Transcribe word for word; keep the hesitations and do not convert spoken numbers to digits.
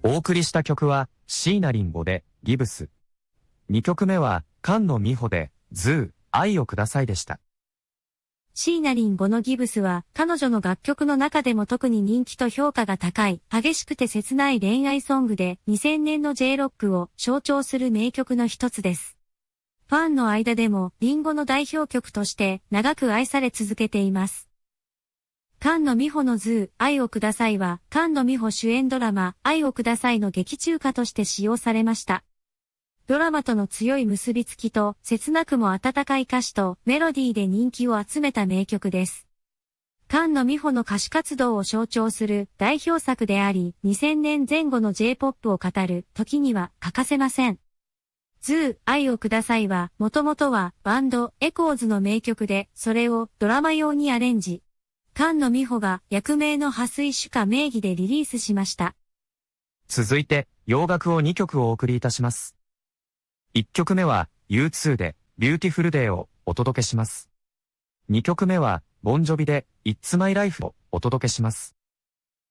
お送りした曲は、椎名林檎で、ギブス。にきょくめは、菅野美穂で、ズー、愛をくださいでした。 椎名林檎のギブスは、彼女の楽曲の中でも特に人気と評価が高い、激しくて切ない恋愛ソングで、にせんねんの J ロックを象徴する名曲の一つです。ファンの間でも、林檎の代表曲として、長く愛され続けています。菅野美穂のズー、愛をくださいは、菅野美穂主演ドラマ、愛をくださいの劇中歌として使用されました。ドラマとの強い結びつきと、切なくも温かい歌詞とメロディーで人気を集めた名曲です。菅野美穂の歌手活動を象徴する代表作であり、にせんねんぜん後の J-ポップ を語る時には欠かせません。ズー、愛をくださいは、もともとはバンド、エコーズの名曲で、それをドラマ用にアレンジ。菅野美穂が役名の蓮井主歌名義でリリースしました。 続いて、洋楽をにきょくお送りいたします。いっきょくめは ユーツー で Beautiful Day をお届けします。にきょくめはボンジョビで It's My Life をお届けします。